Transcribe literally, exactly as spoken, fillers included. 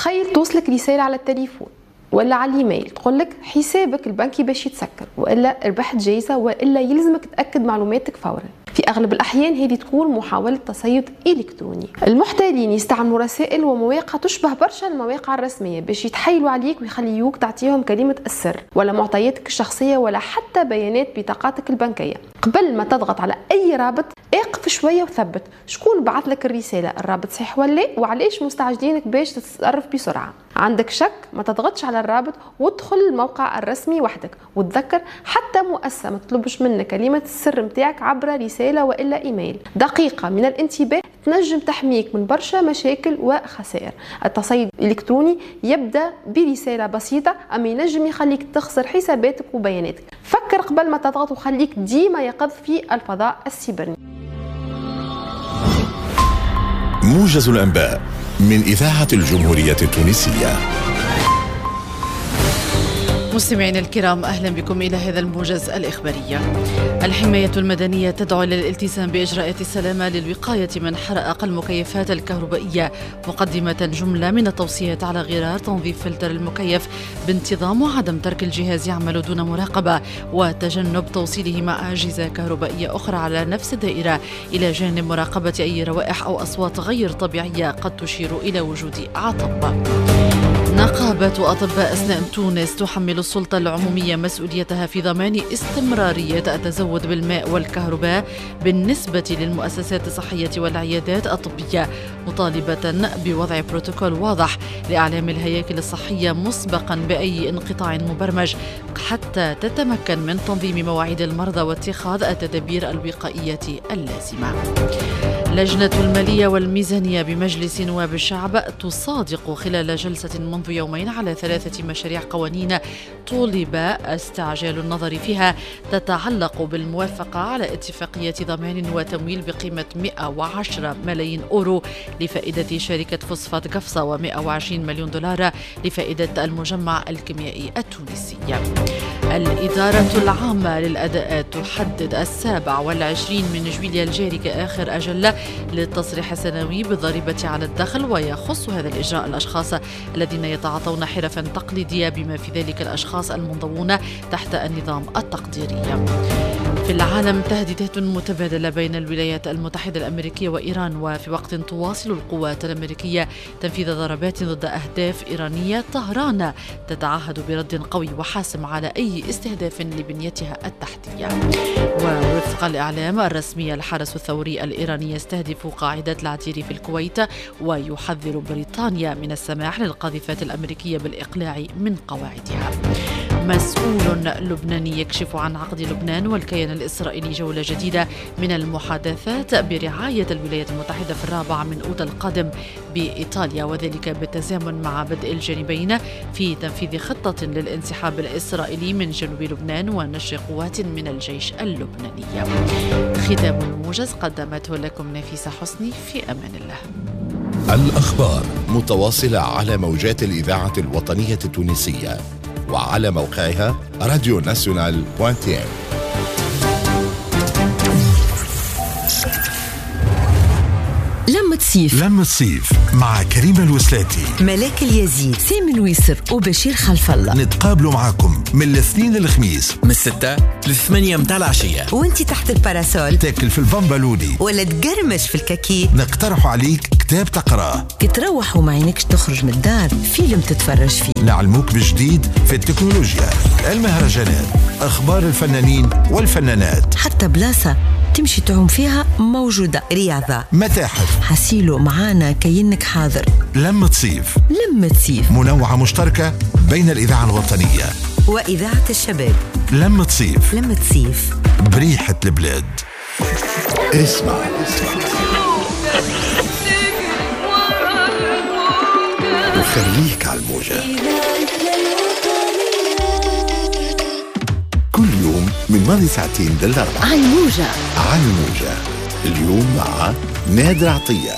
تخيل توصلك رسالة على التليفون ولا على الايميل تقولك حسابك البنكي باش يتسكر، والا ربحت جايزة، والا يلزمك تأكد معلوماتك فورا. في اغلب الاحيان هذه تكون محاولة تصيد الكتروني. المحتالين يستعملوا رسائل ومواقع تشبه برشا المواقع الرسمية باش يتحايلوا عليك ويخليوك تعطيهم كلمة السر ولا معطياتك الشخصية ولا حتى بيانات بطاقاتك البنكية. قبل ما تضغط على اي رابط اقف شوية وثبت شكون بعث لك الرسالة، الرابط صحيح ولا لا، وعلاش مستعجلينك باش تتصرف بسرعة. عندك شك ما تضغطش على الرابط وادخل الموقع الرسمي وحدك، وتذكر حتى مؤسسة ما تطلبش منك كلمة السر متاعك عبر رسالة والا ايميل. دقيقة من الانتباه تنجم تحميك من برشا مشاكل وخسائر. التصيد الالكتروني يبدا برسالة بسيطة اما ينجم يخليك تخسر حساباتك وبياناتك. فكر قبل ما تضغط وخليك ديما يقظ في الفضاء السيبرني. موجز الأنباء من إذاعة الجمهورية التونسية. مستمعينا الكرام، أهلا بكم إلى هذا الموجز الإخباري. الحماية المدنية تدعو للالتزام بإجراءات السلامة للوقاية من حرائق المكيفات الكهربائية، مقدمة جملة من التوصيات على غرار تنظيف فلتر المكيف بانتظام وعدم ترك الجهاز يعمل دون مراقبة، وتجنب توصيله مع أجهزة كهربائية أخرى على نفس الدائرة، إلى جانب مراقبة أي روائح أو أصوات غير طبيعية قد تشير إلى وجود عطب. نقابة أطباء أسنان تونس تحمل السلطة العمومية مسؤوليتها في ضمان استمرارية التزود بالماء والكهرباء بالنسبة للمؤسسات الصحية والعيادات الطبية، مطالبة بوضع بروتوكول واضح لإعلام الهياكل الصحية مسبقا بأي انقطاع مبرمج حتى تتمكن من تنظيم مواعيد المرضى واتخاذ التدابير الوقائية اللازمة. لجنة المالية والميزانية بمجلس نواب الشعب تصادق خلال جلسة منذ يومين على ثلاثة مشاريع قوانين طولب استعجال النظر فيها، تتعلق بالموافقة على اتفاقية ضمان وتمويل بقيمة مئة وعشرة ملايين أورو لفائدة شركة فوسفات قفصة ومئة وعشرين مليون دولار لفائدة المجمع الكيميائي التونسي. الإدارة العامة للأداءات تحدد السابع والعشرين من جويليا الجاري كآخر أجل للتصريح السنوي بالضريبة على الدخل، ويخص هذا الإجراء الأشخاص الذين يتعاطون حرفا تقليدية بما في ذلك الأشخاص المنضوون تحت النظام التقديري. في العالم تهديدات متبادلة بين الولايات المتحدة الأمريكية وإيران، وفي وقت تواصل القوات الأمريكية تنفيذ ضربات ضد أهداف إيرانية، طهران تتعهد برد قوي وحاسم على أي استهداف لبنيتها التحتية. ووفق الإعلام الرسمي الحرس الثوري الإيراني يستهدف قاعدة العتيري في الكويت، ويحذر بريطانيا من السماح للقاذفات الأمريكية بالإقلاع من قواعدها. مسؤول لبناني يكشف عن عقد لبنان والكيان الإسرائيلي جولة جديدة من المحادثات برعاية الولايات المتحدة في الرابع من أوت القادم بإيطاليا، وذلك بالتزامن مع بدء الجانبين في تنفيذ خطة للانسحاب الإسرائيلي من جنوب لبنان ونشر قوات من الجيش اللبناني. ختام الموجز قدمته لكم نفيسة حسني، في أمان الله. الأخبار متواصلة على موجات الإذاعة الوطنية التونسية وعلى موقعها راديو ناسيونال دوت تي ام. لما تصيف لما تصيف مع كريمة الوسلاتي، ملاك اليزيد، سامي الويسر وبشير خلف الله. نتقابلوا معكم من الاثنين للخميس من الستة للثمانية متاع العشية، وانتي تحت الباراسول تاكل في البامبالوني ولا تقرمش في الكاكي. نقترح عليك كتاب تقراه، كتروح وما عينكش تخرج من الدار، فيلم تتفرج فيه، نعلموك بجديد في التكنولوجيا، المهرجانات، أخبار الفنانين والفنانات، حتى بلاصة تمشي تعوم فيها موجودة، رياضة، متاحف. حسيلو معانا كينك حاضر. لما تصيف لما تصيف منوعة مشتركة بين الإذاعة الوطنية وإذاعة الشباب. لما تصيف لما تصيف بريحة البلاد. اسمع وخليك على الموجة كل يوم من ماضي ساعتين للأربعة على الموجة. على الموجة. اليوم مع نادر عطية.